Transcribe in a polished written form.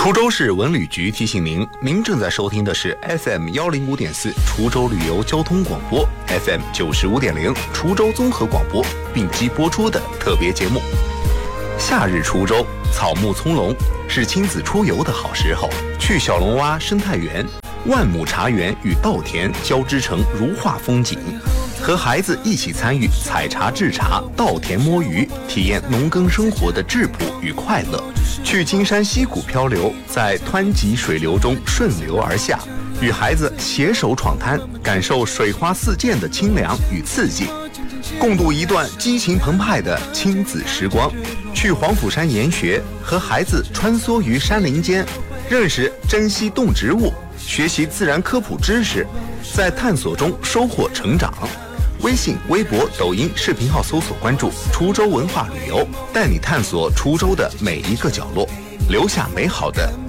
滁州市文旅局提醒您正在收听的是 FM105.4 滁州旅游交通广播 FM95.0 滁州综合广播并机播出的特别节目。夏日滁州草木葱茏，是亲子出游的好时候。去小龙洼生态园、万亩茶园与稻田交织成如画风景，和孩子一起参与采茶制茶、稻田摸鱼，体验农耕生活的质朴与快乐。去金山溪谷漂流，在湍急水流中顺流而下，与孩子携手闯滩，感受水花四溅的清凉与刺激，共度一段激情澎湃的亲子时光。去黄甫山研学，和孩子穿梭于山林间，认识珍稀动植物，学习自然科普知识，在探索中收获成长。微信、微博、抖音视频号搜索关注滁州文化旅游，带你探索滁州的每一个角落，留下美好的